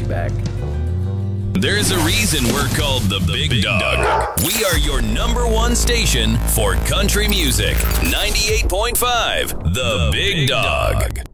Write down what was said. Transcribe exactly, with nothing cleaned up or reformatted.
back. There's a reason we're called the Big, Big Dog. Dog. We are your number one station for country music. ninety-eight point five, The, the Big, Big Dog. Dog.